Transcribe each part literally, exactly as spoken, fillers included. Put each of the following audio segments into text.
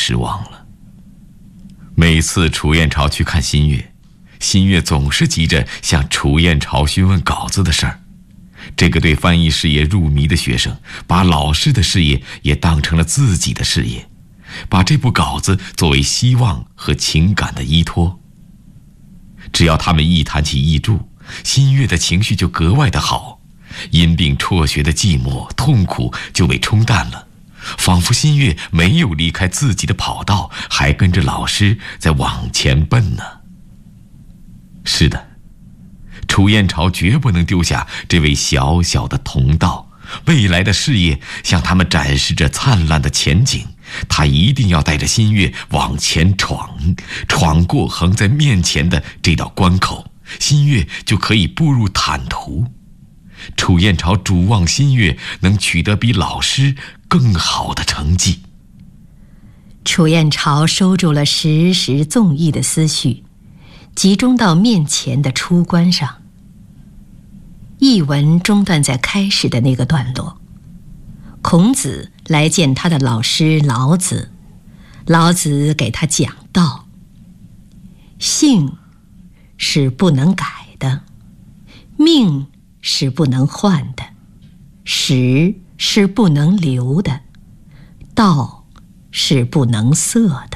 失望了。每次楚燕朝去看新月，新月总是急着向楚燕朝询问稿子的事儿。这个对翻译事业入迷的学生，把老师的事业也当成了自己的事业，把这部稿子作为希望和情感的依托。只要他们一谈起译著，新月的情绪就格外的好，因病辍学的寂寞痛苦就被冲淡了，仿佛新月没有离开自己的跑道，还跟着老师在往前奔呢。是的，楚燕朝绝不能丢下这位小小的同道，未来的事业向他们展示着灿烂的前景，他一定要带着新月往前闯，闯过横在面前的这道关口，新月就可以步入坦途。楚燕朝主望新月能取得比老师更好的成绩。 楚燕朝收住了时时纵逸的思绪，集中到面前的出关上。译文中断在开始的那个段落，孔子来见他的老师老子，老子给他讲道：性是不能改的，命是不能换的，时是不能留的，道是不能色的。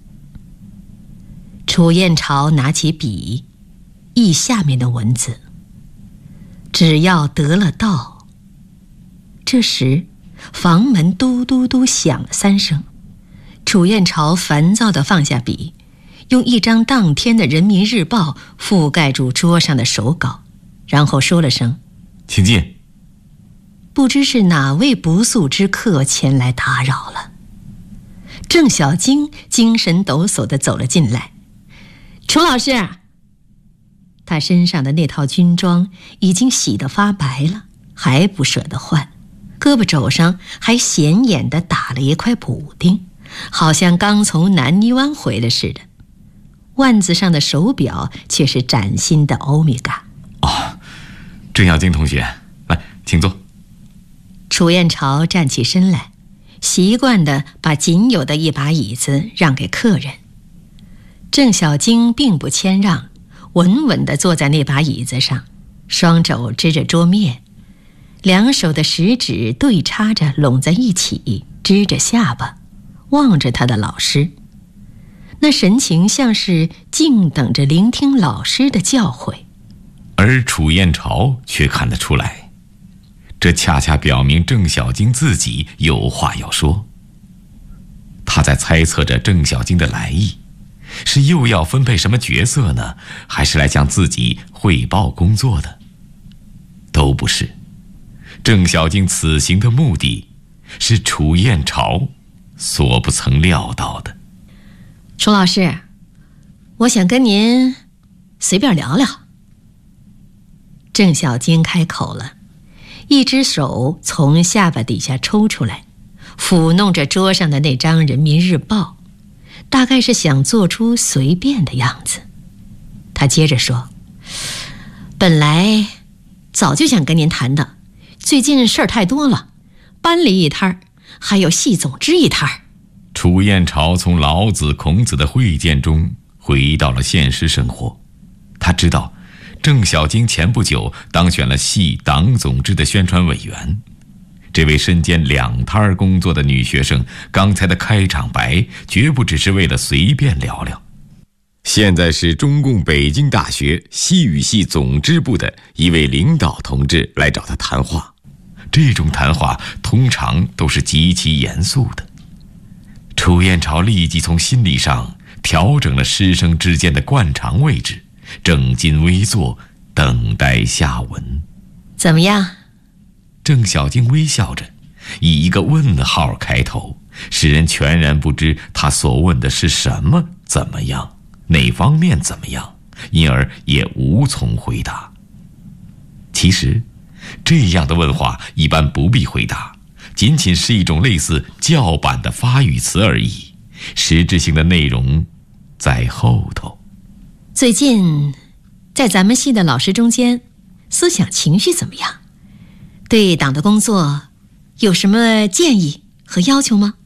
楚燕朝拿起笔，译下面的文字：只要得了道。这时房门嘟嘟嘟响了三声，楚燕朝烦躁地放下笔，用一张当天的人民日报覆盖住桌上的手稿，然后说了声请进。 不知是哪位不速之客前来打扰了。郑小晶精神抖擞地走了进来。楚老师，他身上的那套军装已经洗得发白了，还不舍得换，胳膊肘上还显眼地打了一块补丁，好像刚从南泥湾回来似的。腕子上的手表却是崭新的欧米伽。 哦，郑小晶同学，来，请坐。 楚燕朝站起身来，习惯地把仅有的一把椅子让给客人。郑小晶并不谦让，稳稳地坐在那把椅子上，双肘支着桌面，两手的食指对插着拢在一起，支着下巴，望着他的老师，那神情像是静等着聆听老师的教诲。 而楚燕朝却看得出来，这恰恰表明郑小晶自己有话要说。他在猜测着郑小晶的来意，是又要分配什么角色呢，还是来向自己汇报工作的？都不是。郑小晶此行的目的是楚燕朝所不曾料到的。 楚老师，我想跟您随便聊聊。郑小晶开口了，一只手从下巴底下抽出来，抚弄着桌上的那张人民日报，大概是想做出随便的样子。他接着说，本来早就想跟您谈的，最近事儿太多了，班里一摊儿，还有系总支一摊儿。 楚燕朝从老子孔子的会见中回到了现实生活。他知道郑小晶前不久当选了系党总支的宣传委员，这位身兼两摊工作的女学生刚才的开场白绝不只是为了随便聊聊。现在是中共北京大学西语系总支部的一位领导同志来找他谈话，这种谈话通常都是极其严肃的。楚燕朝立即从心理上调整了师生之间的惯常位置，正襟危坐，等待下文。 怎么样？ 郑小晶微笑着，以一个问号开头，使人全然不知他所问的是什么怎么样，哪方面怎么样，因而也无从回答。其实这样的问话一般不必回答，仅仅是一种类似叫板的发语词而已，实质性的内容在后头。 最近在咱们系的老师中间，思想情绪怎么样？对党的工作有什么建议和要求吗？